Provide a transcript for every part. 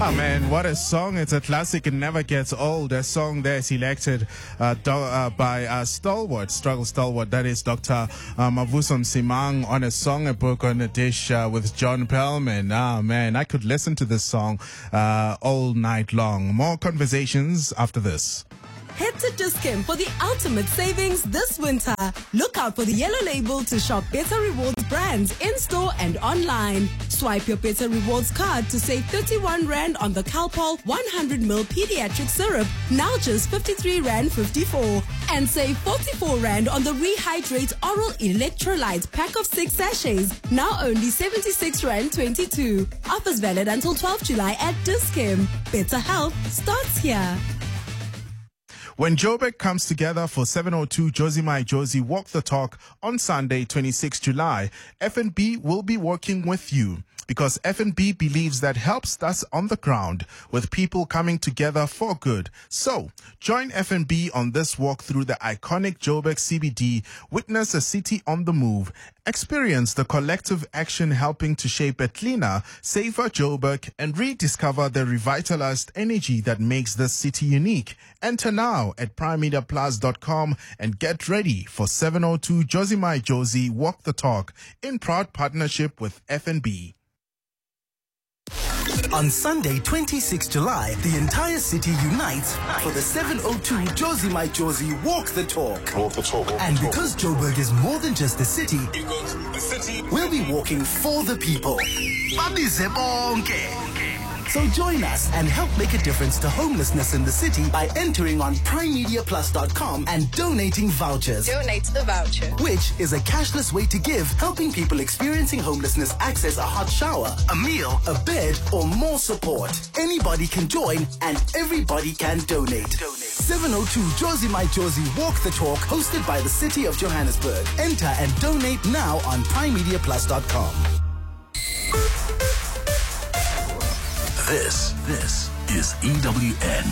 Oh man, what a song. It's a classic. It never gets old. A song there selected by struggle stalwart, that is Dr. Mavuso Msimang, on a song, a book, on a dish with John Pellman. Ah man, I could listen to this song all night long. More conversations after this. Head to Dis-Chem for the ultimate savings this winter. Look out for the yellow label to shop Better Rewards brands in-store and online. Swipe your Better Rewards card to save 31 Rand on the Calpol 100ml pediatric syrup, now just 53 Rand 54. And save 44 Rand on the Rehydrate Oral Electrolyte pack of 6 sachets, now only 76 Rand 22. Offers valid until 12 July at Dis-Chem. Better health starts here. When Joburg comes together for 702 Josie My Josie Walk the Talk on Sunday, 26 July, FNB will be working with you, because FNB believes that help starts on the ground with people coming together for good. So, join FNB on this walk through the iconic Joburg CBD, witness a city on the move, experience the collective action helping to shape a cleaner, safer Joburg, and rediscover the revitalized energy that makes this city unique. Enter now at primemediaplus.com and get ready for 702 Josie My Josie Walk the Talk in proud partnership with FNB. On Sunday, 26 July, the entire city unites for the 702 Josie My Josie Walk the Talk. And because Joburg is more than just the city, we'll be walking for the people. So join us and help make a difference to homelessness in the city by entering on primemediaplus.com and donating vouchers. Donate the voucher, which is a cashless way to give, helping people experiencing homelessness access a hot shower, a meal, a bed, or more support. Anybody can join and everybody can donate. 702 Josie My Josie Walk the Talk, hosted by the City of Johannesburg. Enter and donate now on primemediaplus.com. This is EWN.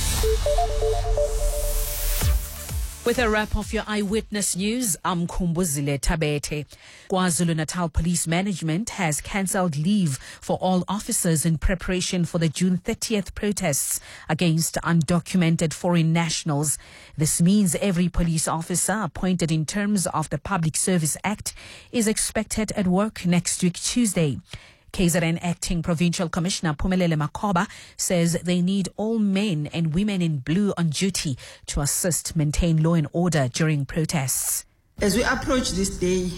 With a wrap of your eyewitness news, I'm Kumbuzile Tabete. KwaZulu-Natal Police Management has cancelled leave for all officers in preparation for the June 30th protests against undocumented foreign nationals. This means every police officer appointed in terms of the Public Service Act is expected at work next week Tuesday. KZN Acting Provincial Commissioner Phumelele Makhoba says they need all men and women in blue on duty to assist maintain law and order during protests. As we approach this day,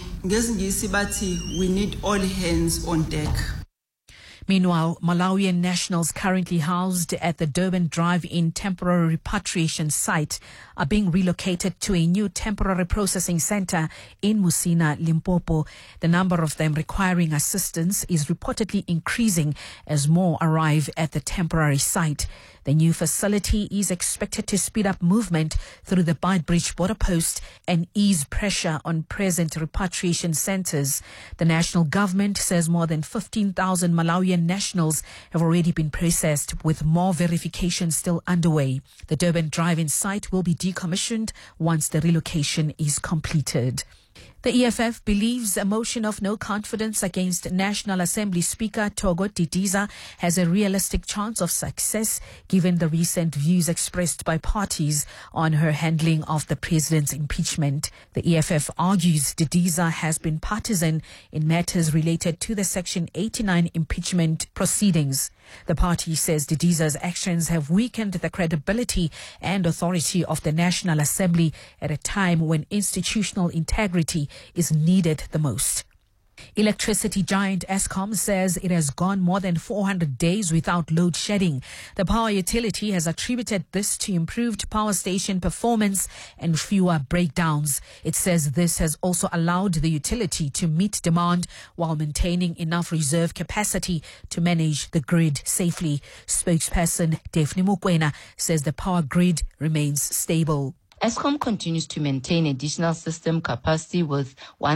we need all hands on deck. Meanwhile, Malawian nationals currently housed at the Durban Drive-In temporary repatriation site are being relocated to a new temporary processing center in Musina, Limpopo. The number of them requiring assistance is reportedly increasing as more arrive at the temporary site. The new facility is expected to speed up movement through the Beitbridge border post and ease pressure on present repatriation centers. The national government says more than 15,000 Malawian nationals have already been processed, with more verification still underway. The Durban Drive-In site will be decommissioned once the relocation is completed. The EFF believes a motion of no confidence against National Assembly Speaker Togo Didiza has a realistic chance of success, given the recent views expressed by parties on her handling of the president's impeachment. The EFF argues Didiza has been partisan in matters related to the Section 89 impeachment proceedings. The party says Didiza's actions have weakened the credibility and authority of the National Assembly at a time when institutional integrity is needed the most. Electricity giant Eskom says it has gone more than 400 days without load shedding. The power utility has attributed this to improved power station performance and fewer breakdowns. It says this has also allowed the utility to meet demand while maintaining enough reserve capacity to manage the grid safely. Spokesperson Daphne Mukwena says the power grid remains stable. Eskom continues to maintain additional system capacity with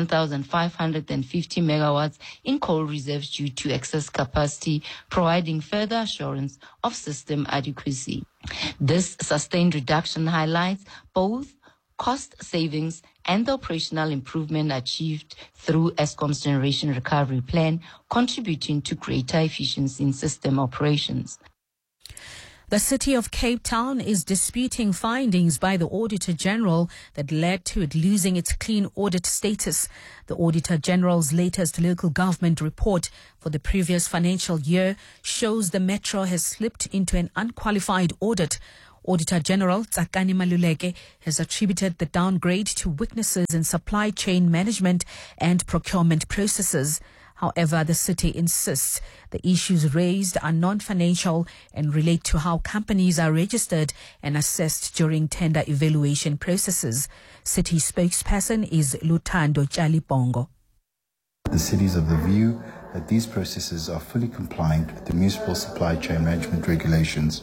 1,550 megawatts in coal reserves due to excess capacity, providing further assurance of system adequacy. This sustained reduction highlights both cost savings, and the operational improvement achieved through Eskom's Generation Recovery Plan, contributing to greater efficiency in system operations. The City of Cape Town is disputing findings by the Auditor General that led to it losing its clean audit status. The Auditor General's latest local government report for the previous financial year shows the Metro has slipped into an unqualified audit. Auditor General Tsakani Maluleke has attributed the downgrade to weaknesses in supply chain management and procurement processes. However, the city insists the issues raised are non-financial and relate to how companies are registered and assessed during tender evaluation processes. City spokesperson is Lutando Chalibongo. The city is of the view that these processes are fully compliant with the municipal supply chain management regulations.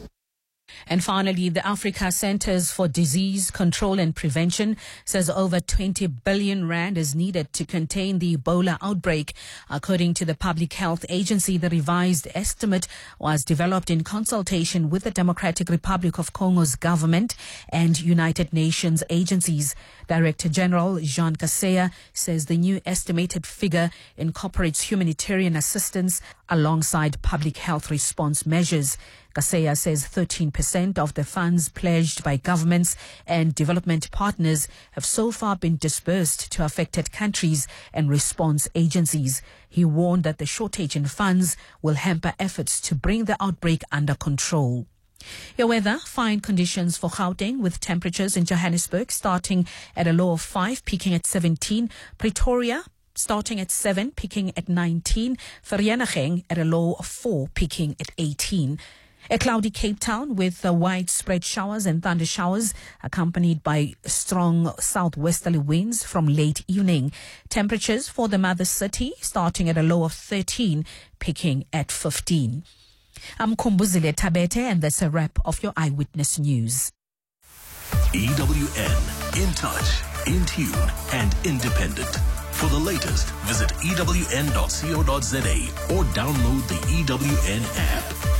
And finally, the Africa Centers for Disease Control and Prevention says over 20 billion rand is needed to contain the Ebola outbreak. According to the Public Health Agency, the revised estimate was developed in consultation with the Democratic Republic of Congo's government and United Nations agencies. Director General Jean Kaseya says the new estimated figure incorporates humanitarian assistance alongside public health response measures. Kaseya says 13% of the funds pledged by governments and development partners have so far been disbursed to affected countries and response agencies. He warned that the shortage in funds will hamper efforts to bring the outbreak under control. Your weather, fine conditions for Gauteng with temperatures in Johannesburg starting at a low of 5, peaking at 17. Pretoria starting at 7, peaking at 19. Vereeniging at a low of 4, peaking at 18. A cloudy Cape Town with widespread showers and thunder showers accompanied by strong southwesterly winds from late evening. Temperatures for the mother city starting at a low of 13, peaking at 15. I'm Kumbuzile Tabete, and that's a wrap of your Eyewitness News. EWN, in touch, in tune, and independent. For the latest, visit ewn.co.za or download the EWN app.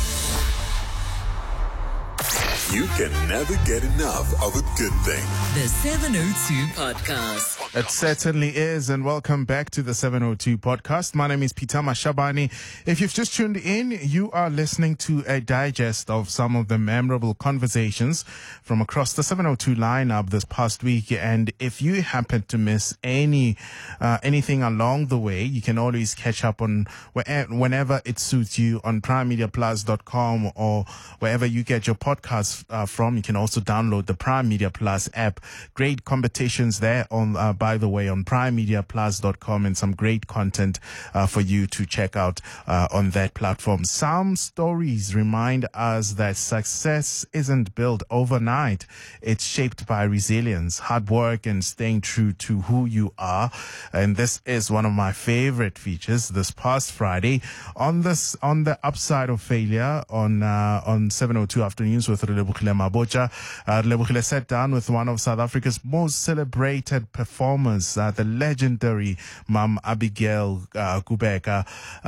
You can never get enough of a good thing. The 702 Podcast. It certainly is, and welcome back to the 702 Podcast. My name is Peter Mashabani. If you've just tuned in, you are listening to a digest of some of the memorable conversations from across the 702 lineup this past week. And if you happen to miss anything along the way, you can always catch up on whenever it suits you on primemediaplus.com or wherever you get your podcasts from. You can also download the Prime Media Plus app. Great competitions there on by the way, on primemediaplus.com, and some great content for you to check out on that platform. Some stories remind us that success isn't built overnight. It's shaped by resilience, hard work, and staying true to who you are. And this is one of my favorite features this past Friday on the upside of failure on 702 Afternoons with Relebohile Mabocha. Relebohile sat down with one of South Africa's most celebrated performers, the legendary Mam Abigail Kubeka,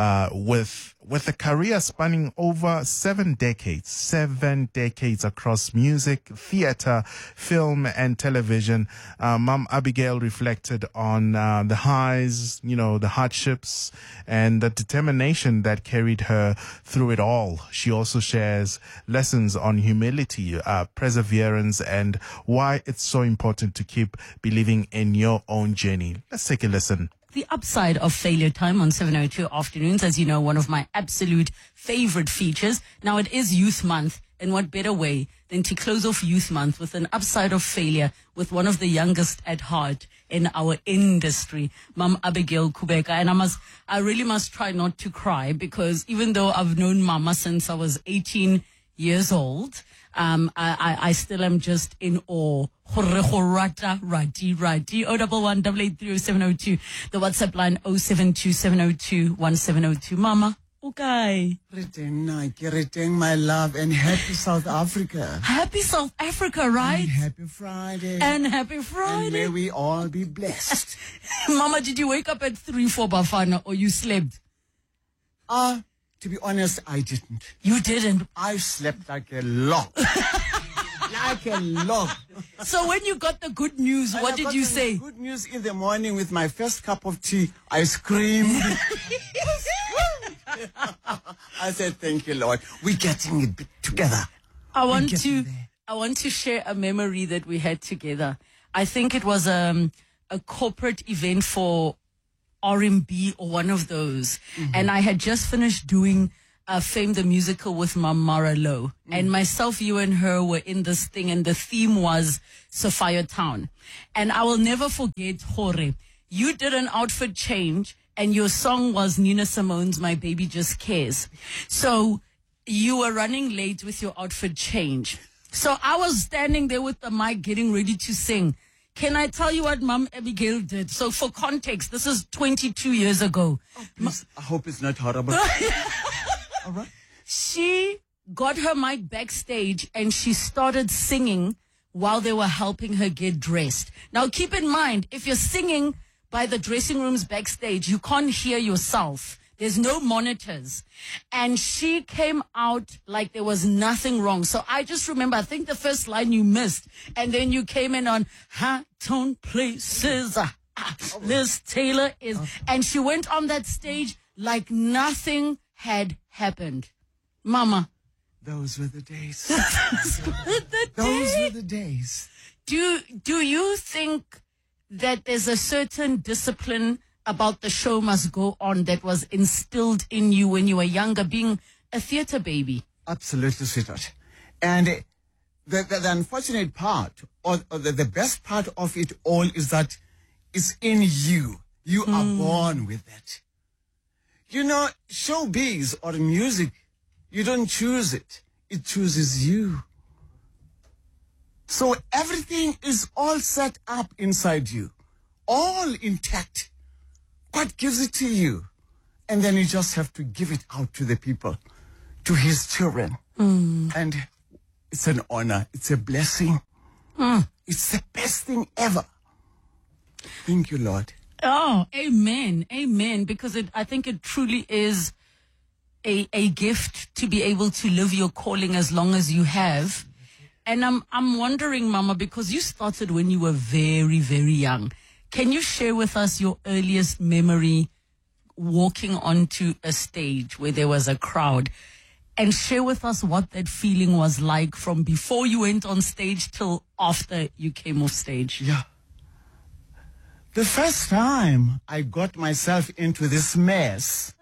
with a career spanning over 7 decades across music, theater, film, and television. Mam Abigail reflected on the highs, the hardships, and the determination that carried her through it all. She also shares lessons on humility, perseverance, and why it's so important to keep believing in your own journey. Let's take a listen. The upside of failure time on 702 Afternoons, as you know, one of my absolute favorite features. Now it is Youth Month, and what better way than to close off Youth Month with an upside of failure with one of the youngest at heart in our industry, Mam Abigail Kubeka. And I really must try not to cry, because even though I've known Mama since I was 18 years old, I still am just in awe. Rati 011-883-0702. The WhatsApp line 072-702-1702. Mama, okay. Reteng, my love, and happy South Africa. Happy South Africa, right? And happy Friday. And happy Friday. And may we all be blessed. Mama, did you wake up at 3 for Bafana, or you slept? To be honest, I didn't. You didn't? I slept like a log. I can love. So when you got the good news, what did you say? Good news in the morning with my first cup of tea. I screamed. I said, thank you, Lord. We're getting it together. I want to share a memory that we had together. I think it was a corporate event for R&B or one of those. And I had just finished doing Fame the Musical with Mara Lowe. And myself, you and her were in this thing, and the theme was Sophia Town. And I will never forget, Jorge, you did an outfit change, and your song was Nina Simone's My Baby Just Cares. So you were running late with your outfit change. So I was standing there with the mic getting ready to sing. Can I tell you what Mom Abigail did? So for context, this is 22 years ago. Oh, please, I hope it's not horrible. All right. She got her mic backstage and she started singing while they were helping her get dressed. Now keep in mind, if you're singing by the dressing rooms backstage, you can't hear yourself. There's no monitors. And she came out like there was nothing wrong. So I just remember, I think the first line you missed. And then you came in on high tone places. Liz Taylor is. And she went on that stage like nothing had happened. Mama. Those were the days. Those were the days. Do you think that there's a certain discipline about the show must go on that was instilled in you when you were younger, being a theater baby? Absolutely, sweetheart. And the unfortunate part, or the best part of it all, is that it's in you. You are born with it. You know, showbiz or music, you don't choose it. It chooses you. So everything is all set up inside you, all intact. God gives it to you. And then you just have to give it out to the people, to his children. And it's an honor. It's a blessing. It's the best thing ever. Thank you, Lord. Oh, amen. Amen. Because I think it truly is a gift to be able to live your calling as long as you have. And I'm wondering, Mama, because you started when you were very, very young. Can you share with us your earliest memory walking onto a stage where there was a crowd, and share with us what that feeling was like from before you went on stage till after you came off stage? Yeah. The first time I got myself into this mess.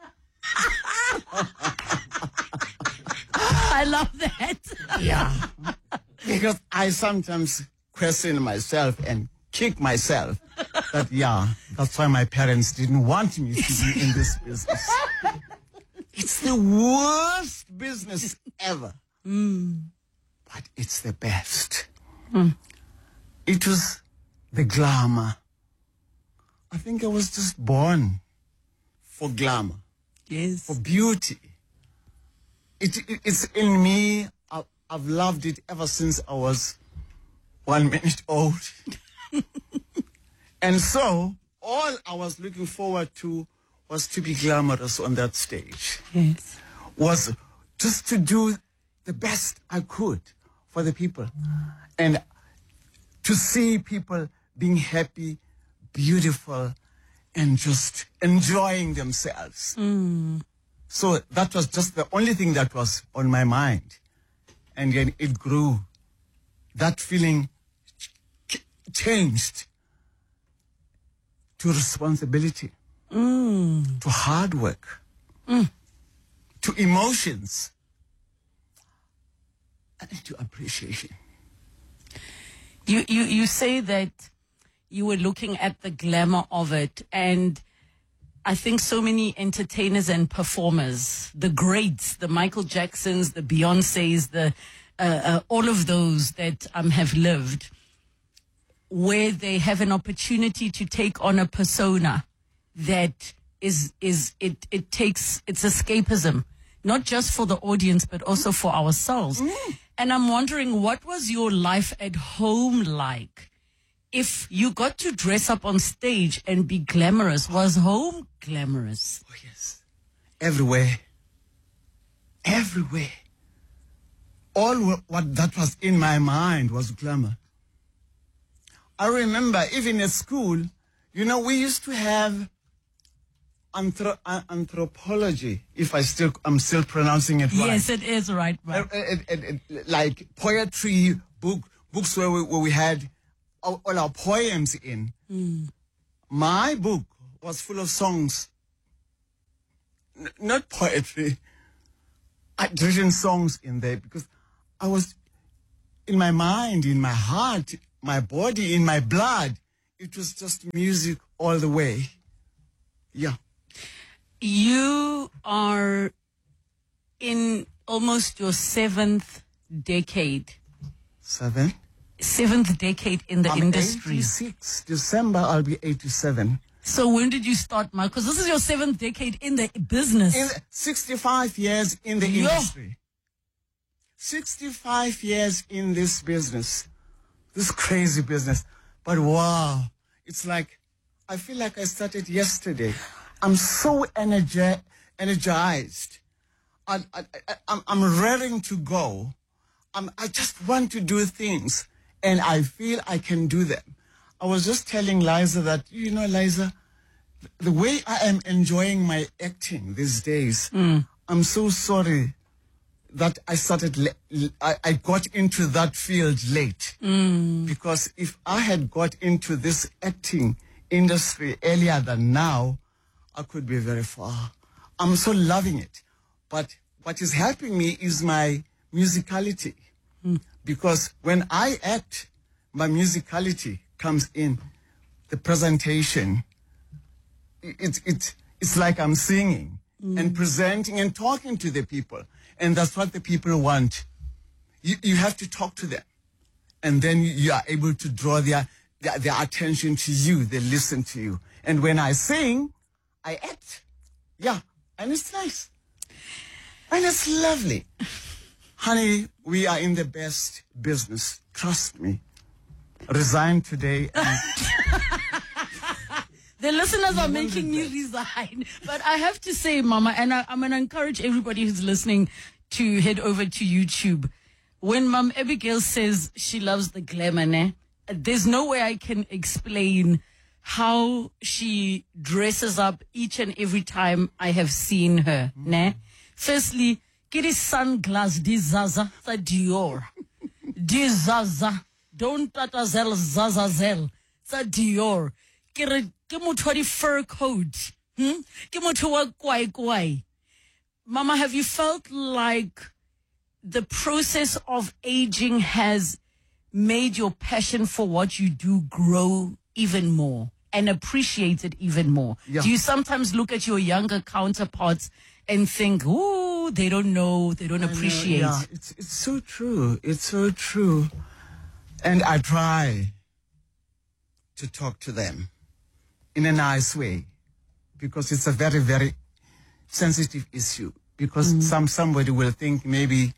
I love that. Yeah. Because I sometimes question myself and kick myself. That, that's why my parents didn't want me to be in this business. It's the worst business ever. But it's the best. It was the glamour. I think I was just born for glamour. Yes. For beauty. It's in me. I've loved it ever since I was 1 minute old. And so, all I was looking forward to was to be glamorous on that stage. Yes. Was just to do the best I could for the people. And to see people being happy, beautiful, and just enjoying themselves. So that was just the only thing that was on my mind. And then it grew. That feeling changed to responsibility, to hard work, to emotions, and to appreciation. You say that you were looking at the glamour of it, and I think so many entertainers and performers, the greats, the Michael Jacksons, the Beyoncés, the all of those that have lived, where they have an opportunity to take on a persona that it's escapism, not just for the audience, but also for ourselves. And I'm wondering, what was your life at home like? If you got to dress up on stage and be glamorous, was home glamorous? Oh, yes. Everywhere. Everywhere. all what that was in my mind was glamour. I remember even at school, you know, we used to have anthropology, if I'm still pronouncing it right. Yes, it is right. Like poetry books where we had all our poems in. My book was full of songs, not poetry. I'd written songs in there because I was, in my mind, in my heart, my body, in my blood, it was just music all the way. Yeah. You are in almost your seventh decade. Seventh decade in the industry. 86. December, I'll be 87. So when did you start, Mark? Because this is your seventh decade in the business. 65 years in the industry. 65 years in this business. This crazy business. But wow, it's like, I feel like I started yesterday. I'm so energized. I'm raring to go. I just want to do things, and I feel I can do them. I was just telling Liza that, you know, Liza, the way I am enjoying my acting these days, I'm so sorry that I got into that field late. Because if I had got into this acting industry earlier than now, I could be very far. I'm so loving it. But what is helping me is my musicality. Because when I act, my musicality comes in. The presentation, it's like I'm singing and presenting and talking to the people. And that's what the people want. You have to talk to them. And then you are able to draw their attention to you. They listen to you. And when I sing, I act. Yeah. And it's nice. And it's lovely. Honey, we are in the best business. Trust me. Resign today. The listeners are making me resign. But I have to say, Mama, and I'm going to encourage everybody who's listening to head over to YouTube. When Mom Abigail says she loves the glamour, there's no way I can explain how she dresses up each and every time I have seen her. Firstly, get his sunglass, Zaza, Dior. Zaza. Don't tatazel Zazazel. Sa Dior. Ke motho wa fur coat. Ke motho wa kwai. Mama, have you felt like the process of aging has made your passion for what you do grow even more and appreciate it even more? Yeah. Do you sometimes look at your younger counterparts and think, ooh, they don't know, they don't appreciate? Yeah, it's so true. It's so true. And I try to talk to them in a nice way because it's a very, very sensitive issue. Because somebody will think maybe,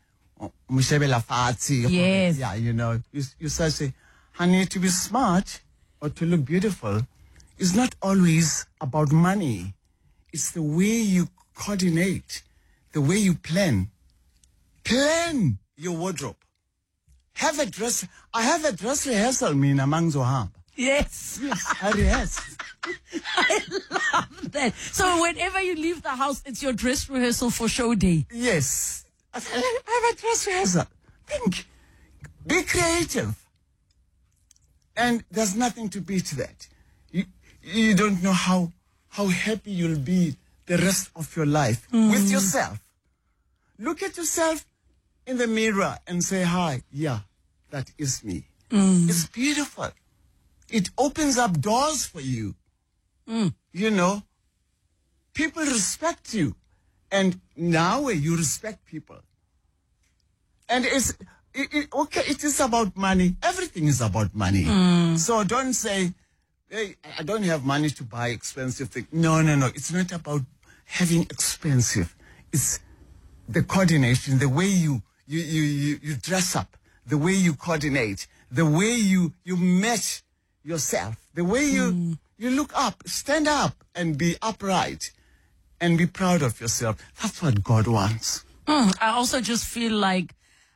yes. Yeah, you know, you say, honey, to be smart or to look beautiful is not always about money. It's the way you coordinate, the way you plan. Plan your wardrobe. Have a dress. I have a dress rehearsal, Mina Mangzohab. Yes. Yes. I love that. So whenever you leave the house, it's your dress rehearsal for show day. Yes. I have a dress rehearsal. Think. Be creative. And there's nothing to beat that. You don't know how happy you'll be the rest of your life with yourself. Look at yourself in the mirror and say, hi, yeah, that is me. It's beautiful. It opens up doors for you. You know, people respect you. And now you respect people. And it is about money. Everything is about money. So don't say, hey, I don't have money to buy expensive things. No. It's not about having expensive. It's the coordination, the way you dress up, the way you coordinate, the way you match yourself, the way you look up, stand up and be upright and be proud of yourself. That's what God wants. I also just feel like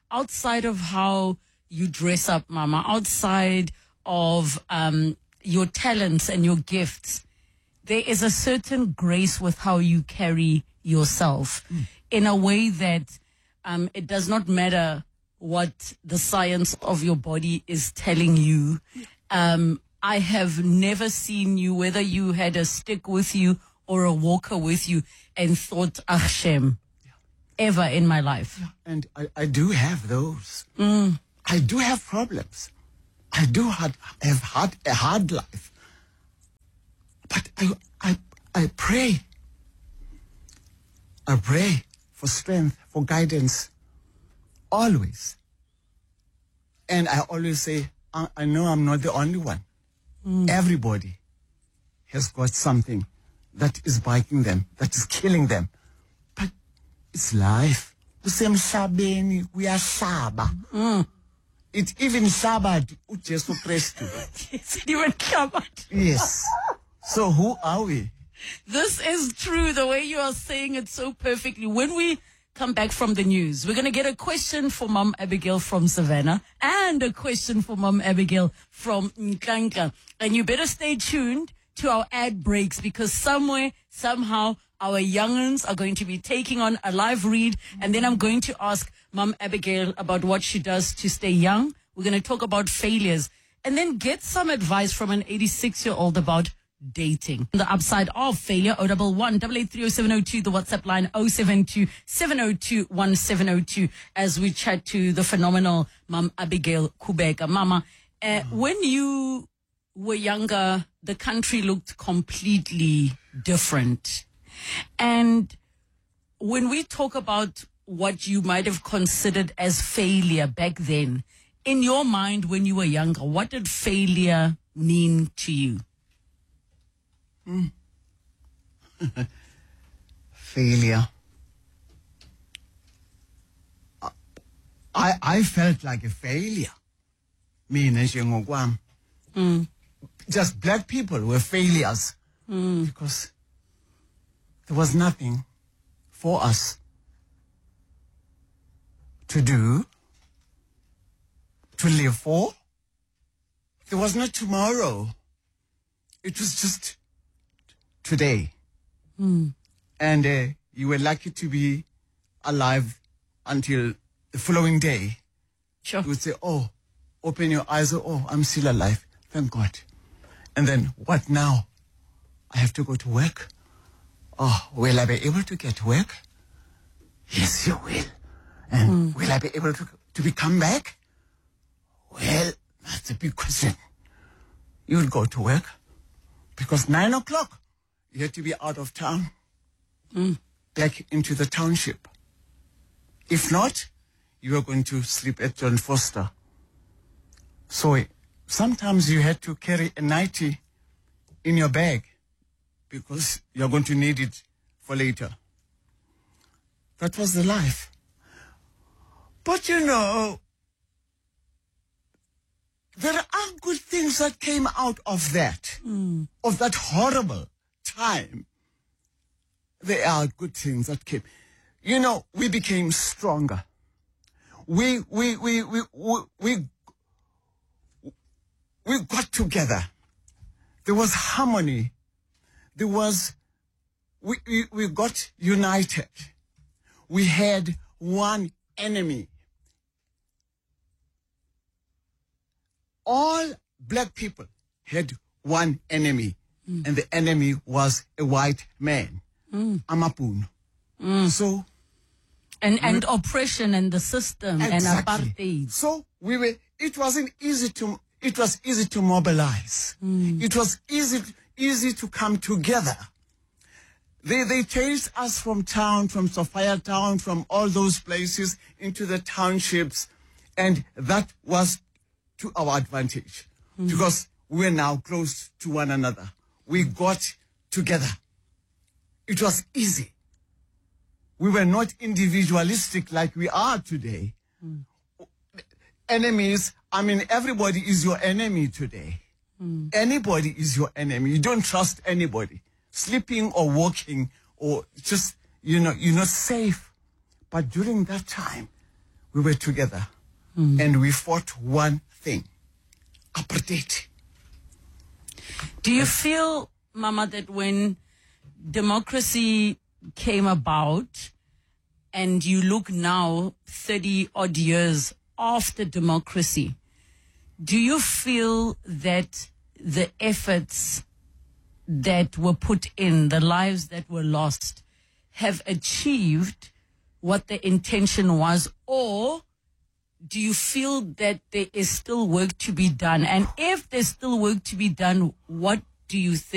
outside of how you dress up, Mama, outside of your talents and your gifts, there is a certain grace with how you carry yourself in a way that it does not matter what the science of your body is telling you. I have never seen you, whether you had a stick with you or a walker with you, and thought, Hashem, ever in my life. Yeah, and I do have those. I do have problems. I do have had a hard life. But I pray. I pray for strength, for guidance, always. And I always say, I know I'm not the only one. Everybody has got something that is biting them, that is killing them. But it's life. The same sabeni, we are saba. It even sabad ujesu Christu. It's even covered. Yes. So who are we? This is true, the way you are saying it so perfectly. When we come back from the news, we're going to get a question for Mom Abigail from Savannah and a question for Mom Abigail from Nkanka. And you better stay tuned to our ad breaks, because somewhere, somehow, our young'uns are going to be taking on a live read. And then I'm going to ask Mom Abigail about what she does to stay young. We're going to talk about failures and then get some advice from an 86-year-old about dating. The upside of failure, 011-883-0702, the WhatsApp line 072-702-1702, as we chat to the phenomenal Mom Abigail Kubeka. Mama, when you were younger, the country looked completely different. And when we talk about what you might have considered as failure back then, in your mind when you were younger, what did failure mean to you? Failure. I felt like a failure. Just black people were failures because there was nothing for us to do, to live for. There was no tomorrow. It was just today. And you were lucky to be alive until the following day. Sure. You would say, oh, open your eyes, oh, I'm still alive. Thank God. And then, what now? I have to go to work. Oh, will I be able to get to work? Yes, you will. And will I be able to come back? Well, that's a big question. You will go to work because 9 o'clock, you have to be out of town, back into the township. If not, you are going to sleep at John Foster. So sometimes you had to carry a nightie in your bag because you're going to need it for later. That was the life. But you know, there are good things that came out of that horrible time. There are good things that came. You know, we became stronger. We got together. There was harmony. There was, we got united. We had one enemy. All black people had one enemy, and the enemy was a white man, Amapun. So, and oppression and the system and apartheid. So it was easy to mobilize. It was easy to come together. They chased us from town, from Sophia town, from all those places into the townships, and that was to our advantage because we're now close to one another. We got together. It was easy. We were not individualistic like we are today. Enemies, I mean, everybody is your enemy today. Anybody is your enemy. You don't trust anybody. Sleeping or walking or just, you're not safe. But during that time, we were together and we fought one thing, apartheid. Do you feel, Mama, that when democracy came about and you look now 30 odd years after democracy, do you feel that the efforts that were put in, the lives that were lost, have achieved what the intention was, or do you feel that there is still work to be done? And if there's still work to be done, what do you think